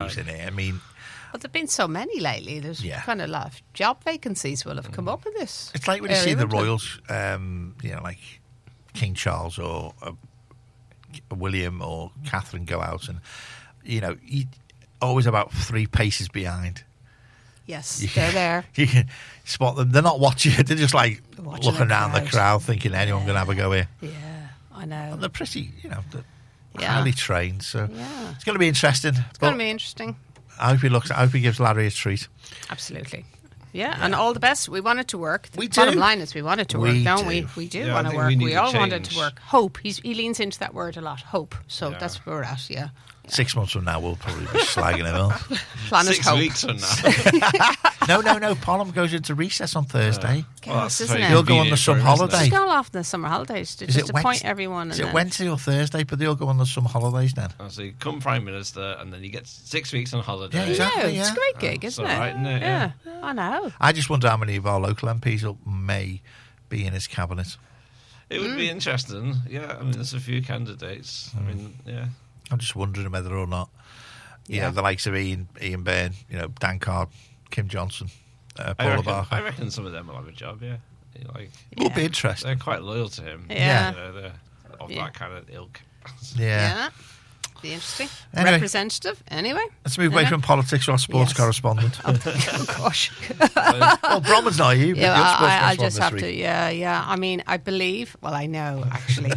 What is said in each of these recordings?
heroes in it. I mean, But there've been so many lately. There's kind of a lot of job vacancies will have come up in this. it's like when you see the royals, like King Charles or William or Catherine go out, and you always about 3 paces behind. Yes, they're there. You can spot them. They're not watching it. They're just like Watching looking around the crowd, thinking anyone going to have a go here. Yeah, I know. And they're pretty, they're highly trained. So Yeah. it's going to be interesting. It's going to be interesting. I hope he gives Larry a treat. Absolutely. Yeah, and all the best. We want it to work. We The do. bottom line is we want it to work, don't we? do. We do Yeah, I want to think work. we need We to all want it to change. work. Hope. He leans into that word a lot. Hope. So that's where we're at, yeah. 6 months from now, we'll probably be slagging him off. Plan is 6 hope. weeks from now. No. Parliament goes into recess on Thursday. Yes, that's isn't very it? They'll go on the convenient summer for him, isn't it? holiday. Just go off in the summer holidays to Is just it appoint Wednesday? everyone. Is and it Wednesday or Thursday? But they'll go on the summer holidays then. So you become Prime Minister, and then you get 6 weeks on holiday. Yeah, exactly. Yeah, it's a great gig, isn't all it? right, isn't it? Yeah, I know. I just wonder how many of our local MPs may be in his cabinet. It would be interesting. Yeah, I mean, there's a few candidates. I mean, yeah. I'm just wondering whether or not, the likes of Ian Byrne, Dan Card, Kim Johnson, Paula Barker. I reckon some of them will have a job, yeah. Would be interesting. They're quite loyal to him. Yeah. They're of that kind of ilk. Yeah. Be interesting. Anyway. Representative, anyway. Let's move away from politics to our sports Yes. correspondent. Oh, gosh. Well, Bromwell's not you, but Yeah, you're sports I correspondent just have this to. week. Yeah. I mean, I believe. Well, I know actually.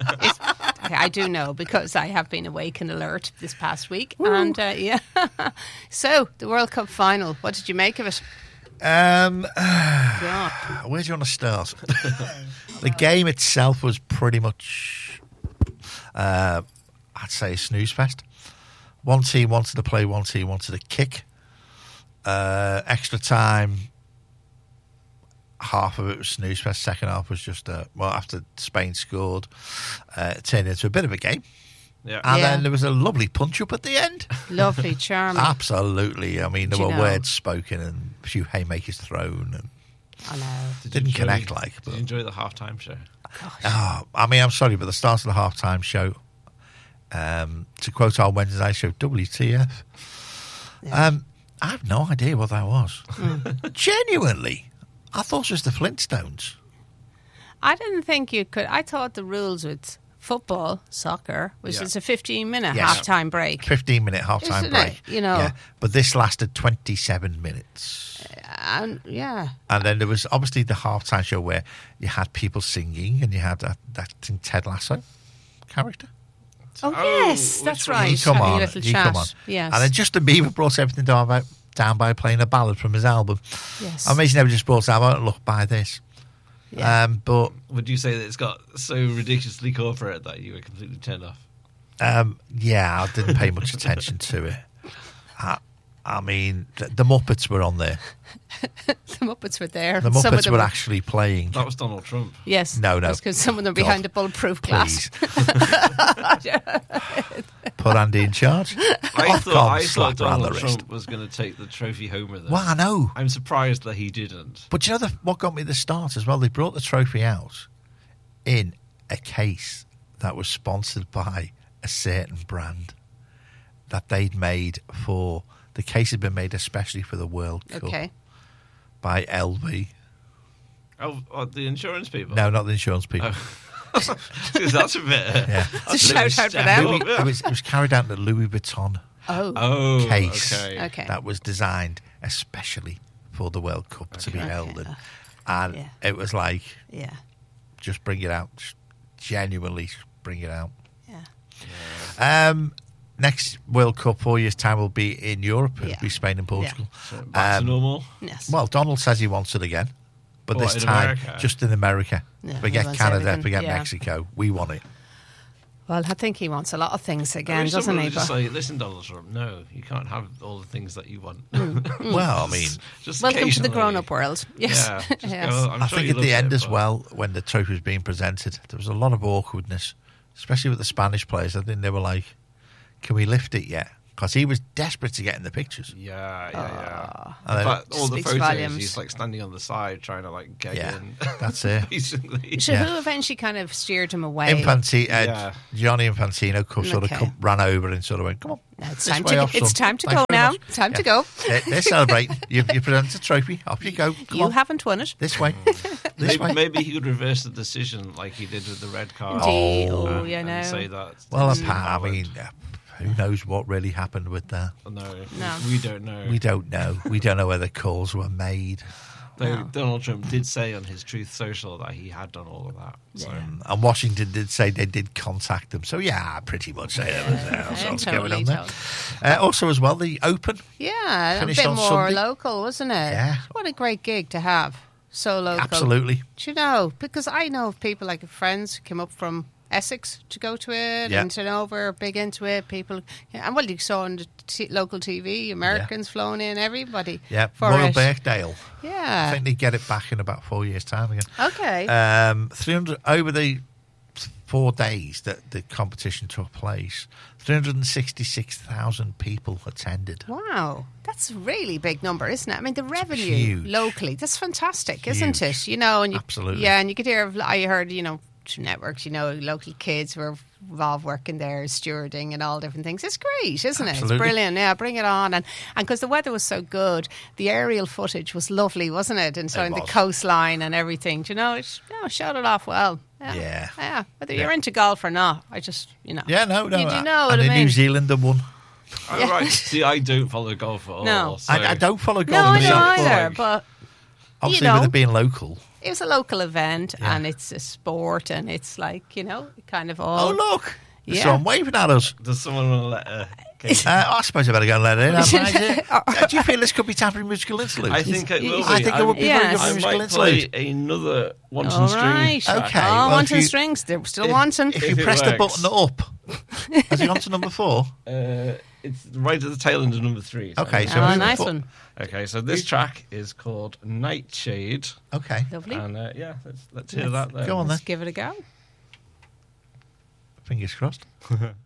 I do know because I have been awake and alert this past week, and yeah. So the World Cup final. What did you make of it? God. God. Where do you want to start? The game itself was pretty much, I'd say, a snooze fest. One team wanted to play, one team wanted to kick. Extra time, half of it was snooze fest. Second half was just, after Spain scored, it turned into a bit of a game. Yeah. And then there was a lovely punch-up at the end. Lovely, charming. Absolutely. I mean, there were know? words spoken and a few haymakers thrown. And I know. didn't connect like. Did But, you enjoy the halftime show? I mean, I'm sorry, but the start of the halftime show, to quote our Wednesday night show, WTF. I have no idea what that was. Genuinely. I thought it was the Flintstones. I didn't think you could. I thought the rules with football, soccer, was it's a 15-minute Yes. halftime break. 15-minute halftime Isn't break. it? Yeah. But this lasted 27 minutes. And yeah. And then there was obviously the halftime show where you had people singing and you had that Ted Lasso character. Oh, yes, that's right. You come Having on. a little You chat. come on. Yes. And then Justin Bieber brought everything down by playing a ballad from his album. Yes. I mean, he's never just brought out, look, buy this. Yeah. But Would you say that it's got so ridiculously corporate that you were completely turned off? yeah, I didn't pay much attention to it. I mean, the Muppets were on there. The Muppets were there. The Some of Muppets them were actually playing. That was Donald Trump. Yes. No. That's because some of them God, behind a bulletproof glass. Please. Put Andy in charge. I thought slap around Donald the wrist. Trump was going to take the trophy home with him. Well, I know. I'm surprised that he didn't. But you know what got me the start as well? They brought the trophy out in a case that was sponsored by a certain brand that they'd made for... The case had been made especially for the World Cup Okay. by LV. Oh, the insurance people? No, not the insurance people. Because that's a bit... Yeah. It's a shout out for them. It was carried out in the Louis Vuitton Oh, case okay. that was designed especially for the World Cup to be held in. And it was like, Yeah. just bring it out. Just genuinely bring it out. Yeah. Next World Cup, 4 years' time, will be in Europe. It'll be Spain and Portugal. So back to normal? Yes. Well, Donald says he wants it again. But What, this in time, America? just in America. Yeah, Forget he wants Canada, everything, forget yeah. Mexico. We want it. Well, I think he wants a lot of things again, wish doesn't someone he? would just But- say, listen, Donald Trump, no, you can't have all the things that you want. Well, I mean... Just Welcome to the occasionally. grown-up world. Yes. Yeah, just Yes. go, I'm I sure think he at the loves end it, as but- well, when the trophy was being presented, there was a lot of awkwardness, especially with the Spanish players. I think they were like, can we lift it yet? Because he was desperate to get in the pictures. Yeah. And then- But all the Speaks photos, volumes. he's like standing on the side trying to like get Yeah, in. that's it. Basically. So who eventually kind of steered him away? Gianni Infantino sort of Okay. ran over and sort of went, come on. No, it's this time way to off, it's son. time to Thanks go Sam. Time to go. They're celebrating. You present a trophy. Off you go. Come You on. haven't won it. This way. This way. Maybe he could reverse the decision like he did with the red card. Indeed. Oh, and, yeah, no. and say that. Well, it's I invalid. mean, who knows what really happened with that? No, No. we don't know. We don't know. We don't know whether calls were made. Though Donald Trump did say on his Truth Social that he had done all of that. So. And Washington did say they did contact them. So, yeah, pretty much say there was what's going on there. Also, as well, the Open. Yeah, a Finished bit on more Sunday. local, wasn't it? Yeah. What a great gig to have. So local. Absolutely. Do you know? Because I know of people like friends who came up from Essex to go to it Yeah. and turn over, big into it. People, and well, you saw on the local TV, Americans flown in, everybody. Yeah, for Royal it. Birkdale. I Yeah. think they get it back in about 4 years' time again. Okay. 300 over the 4 days that the competition took place. 366,000 people attended. Wow, that's a really big number, isn't it? I mean, the revenue huge. locally, that's fantastic, Huge. isn't it? You know, and you, Absolutely. yeah, and you could hear, I heard, you know, through networks, you know, local kids were involved working there, stewarding and all different things. It's great, isn't it? Absolutely. It's brilliant. Yeah, bring it on. And because the weather was so good, the aerial footage was lovely, wasn't it? And showing the was. coastline and everything. Do you know, it showed it off well. Yeah. Yeah. Whether Yeah. you're into golf or not, I just, you know. Yeah, no. You do know what and I the mean. New Zealander won. Oh, Yeah. right. See, I don't follow golf at all. No. So I don't follow No, golf I don't myself, either, like- but obviously you know. with it being local. it was a local event Yeah. and it's a sport and it's like, you know, kind of all. Oh, look. There's Yeah. someone waving at us. Does someone want to let her? Okay. I suppose I better go and let it in. haven't I? Do you feel this could be temporary musical interlude? I think it will be. I think it would be Yes. very good I musical might play interlude. another wanton All string. right. track. Okay. Oh, well, wanting if you- strings. They're still wanting. If If you it press the works. button up, has it gone to number 4? It's right at the tail end of number 3. so- Okay, so Oh, moving nice fo- one. Okay, so this track is called Nightshade. Okay, Lovely. And yeah, let's hear that then. go on then. Let's give it a go. Fingers crossed.